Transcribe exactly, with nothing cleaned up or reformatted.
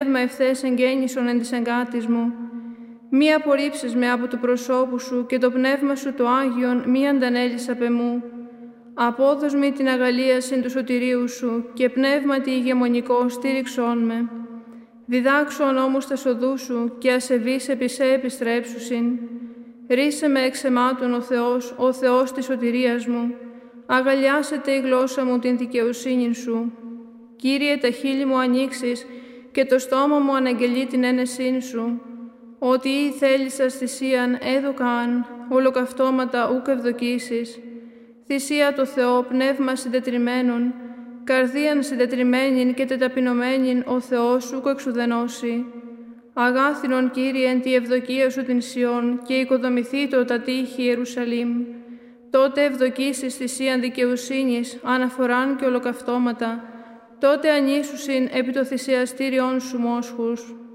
πνεύμα ευθές εγγέννησον εν της εγκάτης μου. Μη απορρίψεις με από του προσώπου σου και το πνεύμα σου το Άγιον μη αντανέλεις απ' εμού. Απόδος μη την αγαλίαση του σωτηρίου σου και πνεύματι ηγεμονικό στήριξόν με. Διδάξον όμως τα σοδού σου και ασεβείς επί σε επιστρέψουσιν. Ρίσε με εξ αιμάτων ο Θεός, ο Θεός της σωτηρίας μου. Αγαλιάσετε η γλώσσα μου την δικαιοσύνη σου. Κύριε, τα χείλη μου ανοίξεις και το στόμα μου αναγγελεί την ένεσήν σου. Ότι ή θέλησας θυσίαν έδωκαν, ολοκαυτώματα ούκ ευδοκίσεις. Θυσία το Θεό, πνεύμα συντετριμένον, καρδίαν συντετριμένην και τεταπεινωμένην ο Θεός ούκ εξουδενώσει. Αγάθινον, Κύριε, εν τη ευδοκία σου την Σιών και οικοδομηθήτω τα τείχη Ιερουσαλήμ. Τότε ευδοκίσεις θυσίαν δικαιοσύνης, αναφοράν και ολοκαυτώματα. Τότε ανήσουσιν επί το θυσιαστήριον σου μόσχους.